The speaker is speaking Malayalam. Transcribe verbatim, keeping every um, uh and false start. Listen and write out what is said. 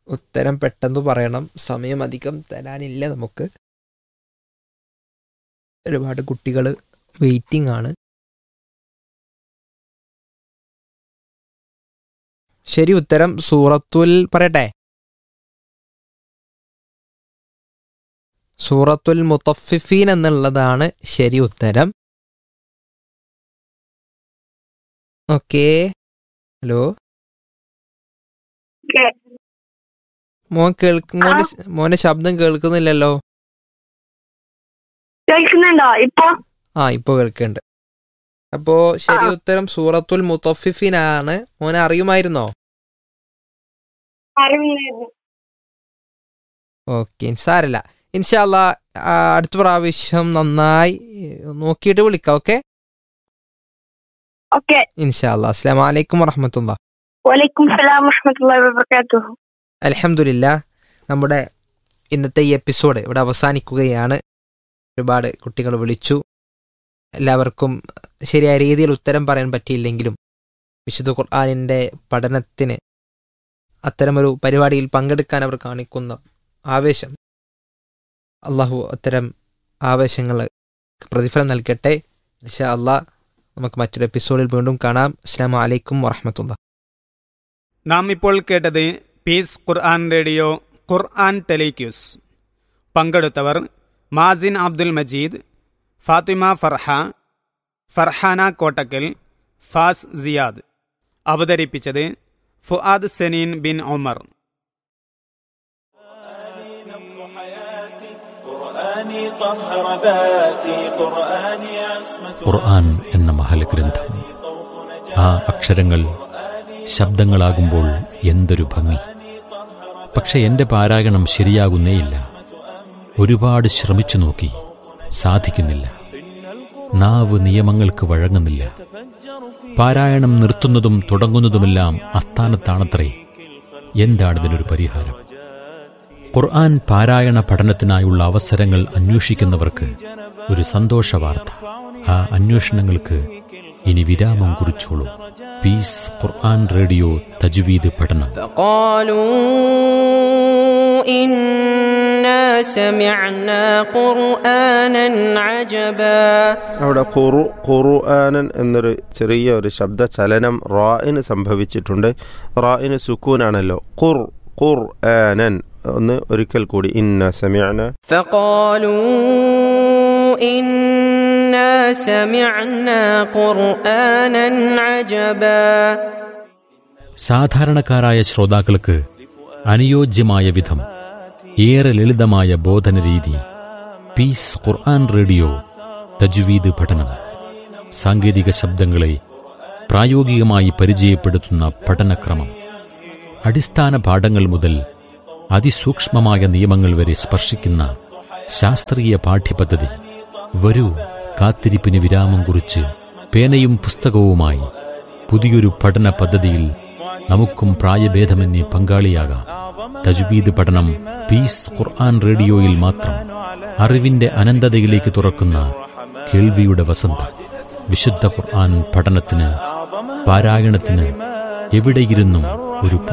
ഉത്തരം പെട്ടെന്ന് പറയണം, സമയം അധികം തരാനില്ല നമുക്ക്. ഒരുപാട് കുട്ടികൾ വെയിറ്റിംഗ് ആണ്. ശരി ഉത്തരം സൂറത്തുൽ പറയട്ടെ, സൂറത്തുൽ മുത്തഫിഫീൻ എന്നുള്ളതാണ് ശരി ഉത്തരം. ഓക്കെ, ഹലോ മോൻ കേൾക്കും, മോന്റെ മോന്റെ ശബ്ദം കേൾക്കുന്നില്ലല്ലോ. കേൾക്കുന്നുണ്ടോ ഇപ്പൊ? ആ ഇപ്പൊ കേൾക്കുന്നുണ്ട്. അപ്പോ ശരി ഉത്തരം സൂറത്തുൽ മുത്തഫിഫീൻ ആണ്. മോനെ അറിയുമായിരുന്നോ? ഓക്കെ, സാരല്ല. ഇൻഷാ അല്ലാ അടുത്ത പ്രാവശ്യം നന്നായി നോക്കിയിട്ട് വിളിക്കാം. ഓക്കെ ഓക്കെ, ഇൻഷാ അല്ലാ. അസ്സലാമു അലൈക്കും വറഹ്മത്തുള്ളാഹി. വലൈക്കും സലാം വറഹ്മത്തുള്ളാഹി വബറകാതുഹു. അൽഹംദുലില്ലാ, നമ്മുടെ ഇന്നത്തെ ഈ എപ്പിസോഡ് ഇവിടെ അവസാനിക്കുകയാണ്. ഒരുപാട് കുട്ടികൾ വിളിച്ചു. എല്ലാവർക്കും ശരിയായ രീതിയിൽ ഉത്തരം പറയാൻ പറ്റിയില്ലെങ്കിലും വിശുദ്ധ ഖുർആനിൻ്റെ പഠനത്തിന് അത്തരമൊരു പരിപാടിയിൽ പങ്കെടുക്കാൻ അവർ കാണിക്കുന്ന ആവേശം, അള്ളാഹു അത്തരം ആവേശങ്ങൾ പ്രതിഫലം നൽകട്ടെ. ഇൻഷാ അല്ലാഹ് നമുക്ക് മറ്റൊരു എപ്പിസോഡിൽ വീണ്ടും കാണാം. അസ്സലാമു അലൈക്കും വറഹ്മത്തുള്ളാഹി. നാം ഇപ്പോൾ കേട്ടത് പീസ് ഖുർആൻ റേഡിയോ ഖുർആൻ ടെലിക്യൂസ്. പങ്കെടുത്തവർ മാസിൻ അബ്ദുൽ മജീദ്, ഫാത്തിമ ഫർഹ, ഫർഹാന കോട്ടക്കൽ, ഫാസ് സിയാദ്. അവതരിപ്പിച്ചത് ഫുആദ് സെനീൻ ബിൻ ഉമർ. ഖുർആൻ എന്ന മഹൽ ഗ്രന്ഥം, ആ അക്ഷരങ്ങൾ ശബ്ദങ്ങളാകുമ്പോൾ എന്തൊരു ഭംഗി! പക്ഷെ എൻ്റെ പാരായണം ശരിയാകുന്നേയില്ല. ഒരുപാട് ശ്രമിച്ചു നോക്കി, സാധിക്കുന്നില്ല. നാവ് നിയമങ്ങൾക്ക് വഴങ്ങുന്നില്ല. പാരായണം നിർത്തുന്നതും തുടങ്ങുന്നതുമെല്ലാം അസ്ഥാനത്താണത്രേ. എന്താണിതിനൊരു പരിഹാരം? ഖുർആൻ പാരായണ പഠനത്തിനായുള്ള അവസരങ്ങൾ അന്വേഷിക്കുന്നവർക്ക് ഒരു സന്തോഷ വാർത്ത. ആ അന്വേഷണങ്ങൾക്ക് ഇനി വിരാമം കുറിച്ചോളൂ. പീസ് ഖുർആൻ റേഡിയോ തജ്വീദ് പഠനം. അവിടെ ഖുറു ഖുർആനൻ എന്നൊരു ചെറിയ ഒരു ശബ്ദ ചലനം റായിന് സംഭവിച്ചിട്ടുണ്ട്. റായിന് സുക്കൂനാണല്ലോ. ഖുർ ഖുർആനൻ. ഒന്ന് ഒരിക്കൽ കൂടി, ഇന്ന സമിഅന ഫഖാലൂ ഇന്നാ സമിഅനാ ഖുർആനൻ അജബാ. സാധാരണക്കാരായ ശ്രോതാക്കൾക്ക് അനുയോജ്യമായ വിധം ഏറെ ലളിതമായ ബോധന രീതി. പീസ് ഖുർആൻ റേഡിയോ തജ്വീദ് പഠനം. സാങ്കേതിക ശബ്ദങ്ങളെ പ്രായോഗികമായി പരിചയപ്പെടുത്തുന്ന പഠനക്രമം. അടിസ്ഥാന പാഠങ്ങൾ മുതൽ അതിസൂക്ഷ്മമായ നിയമങ്ങൾ വരെ സ്പർശിക്കുന്ന ശാസ്ത്രീയ പാഠ്യപദ്ധതി. വരൂ, കാത്തിരിപ്പിന് വിരാമം കുറിച്ച് പേനയും പുസ്തകവുമായി പുതിയൊരു പഠന പദ്ധതിയിൽ നമുക്കും പ്രായഭേദമന്യേ പങ്കാളിയാകാം. തജ്വീദ് പഠനം പീസ് ഖുർആൻ റേഡിയോയിൽ മാത്രം. അറിവിന്റെ അനന്തതയിലേക്ക് തുറക്കുന്ന കേൾവിയുടെ വസന്തം. വിശുദ്ധ ഖുർആൻ പഠനത്തിന്, പാരായണത്തിന് എവിടെയിരുന്നും ഒരു